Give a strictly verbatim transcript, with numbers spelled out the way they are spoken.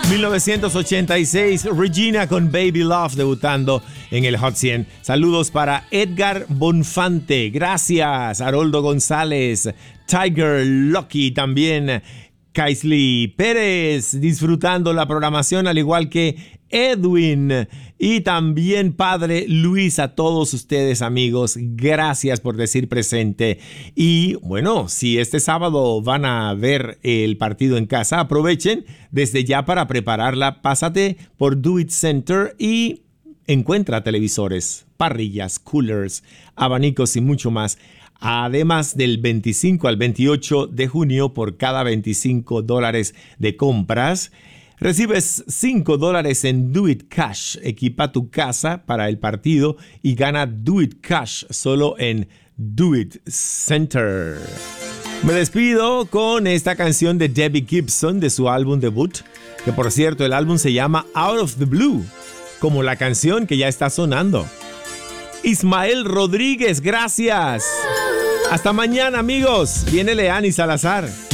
mil novecientos ochenta y seis, Regina con Baby Love debutando en el Hot cien. Saludos para Edgar Bonfante, gracias. Haroldo González, Tiger Lucky también. Kaisley Pérez disfrutando la programación, al igual que Edwin y también Padre Luis. A todos ustedes, amigos, gracias por decir presente. Y bueno, si este sábado van a ver el partido en casa, aprovechen desde ya para prepararla. Pásate por Do It Center y encuentra televisores, parrillas, coolers, abanicos y mucho más. Además, del veinticinco al veintiocho de junio, por cada veinticinco dólares de compras, recibes cinco dólares en Do It Cash. Equipa tu casa para el partido y gana Do It Cash solo en Do It Center. Me despido con esta canción de Debbie Gibson de su álbum debut, que por cierto el álbum se llama Out of the Blue, como la canción que ya está sonando. Ismael Rodríguez, gracias. Hasta mañana, amigos. Viene Leani Salazar.